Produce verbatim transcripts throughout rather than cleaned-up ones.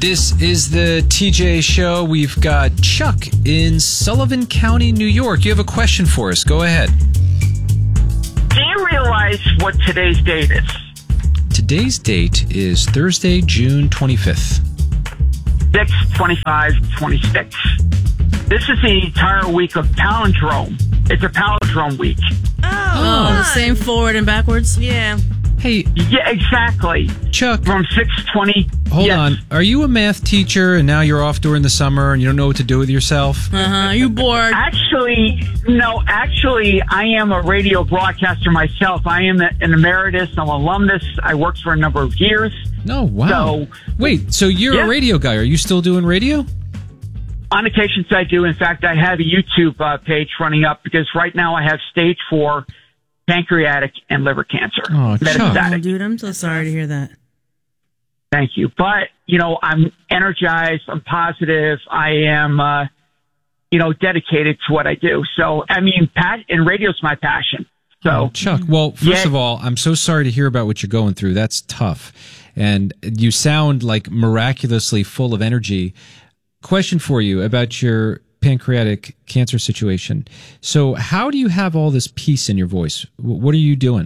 This is the T J Show. We've got Chuck in Sullivan County, New York. You have a question for us. Go ahead. Do you realize what today's date is? Today's date is Thursday, June twenty-fifth. six twenty-five twenty-six. This is the entire week of palindrome. It's a palindrome week. Oh, Oh. the same forward and backwards? Yeah. Hey, Yeah, exactly. Chuck, From six twenty. hold yes. on. Are you a math teacher and now you're off during the summer and you don't know what to do with yourself? Uh-huh. You bored? Actually, no, actually, I am a radio broadcaster myself. I am an emeritus, I'm an alumnus. I worked for a number of years. No, wow. So- Wait, so you're Yeah. a radio guy. Are you still doing radio? On occasions, I do. In fact, I have a YouTube uh, page running up because right now I have stage four pancreatic and liver cancer. Oh, Chuck. Oh, Metastatic. dude, I'm so sorry to hear that. Thank you. But, you know, I'm energized. I'm positive. I am, uh, you know, dedicated to what I do. So, I mean, Pat, and radio's my passion. So, Oh, Chuck, well, first Yeah. of all, I'm so sorry to hear about what you're going through. That's tough. And you sound like miraculously full of energy. Question for you about your pancreatic cancer situation. So how do you have all this peace in your voice? W- What are you doing?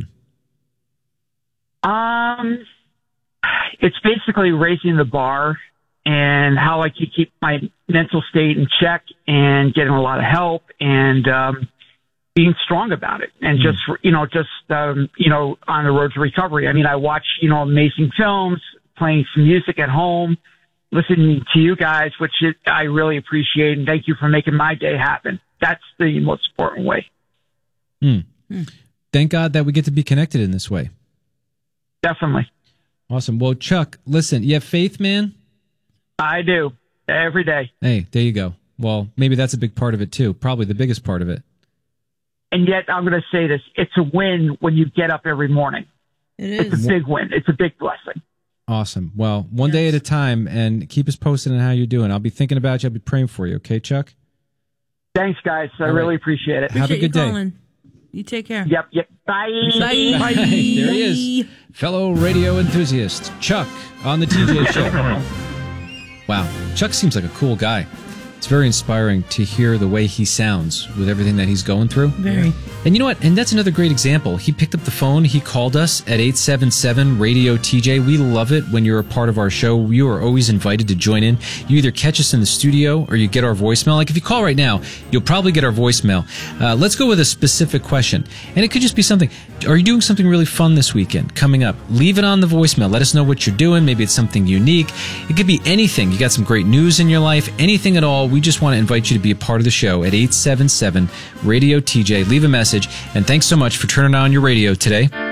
um, it's basically raising the bar and how I can keep my mental state in check and getting a lot of help and, um, being strong about it and just, you know, just, um, you know, on the road to recovery. I mean, I watch, you know, amazing films, playing some music at home, listening to you guys, which is, I really appreciate. And thank you for making my day happen. That's the most important way. Hmm. Thank God that we get to be connected in this way. Definitely. Awesome. Well, Chuck, listen, you have faith, man? I do every day. Hey, there you go. Well, maybe that's a big part of it too. Probably the biggest part of it. And yet I'm going to say this. It's a win when you get up every morning. It It's is. a big win. It's a big blessing. Awesome. Well, one day at a time, and keep us posted on how you're doing. I'll be thinking about you. I'll be praying for you. Okay, Chuck? Thanks, guys. I All right. really appreciate it. Have a Appreciate good you day. calling. You take care. Yep, yep. Bye. Bye. There he is. Fellow radio enthusiast, Chuck, on the T J Show. Wow. Chuck seems like a cool guy. It's very inspiring to hear the way he sounds with everything that he's going through. Very. And you know what? And that's another great example. He picked up the phone. He called us at eight seven seven radio T J. We love it when you're a part of our show. You are always invited to join in. You either catch us in the studio or you get our voicemail. Like if you call right now, you'll probably get our voicemail. Uh, let's go with a specific question. And it could just be something. Are you doing something really fun this weekend coming up? Leave it on the voicemail. Let us know what you're doing. Maybe it's something unique. It could be anything. You got some great news in your life. Anything at all. We just want to invite you to be a part of the show at eight seven seven radio T J. Leave a message. And thanks so much for turning on your radio today.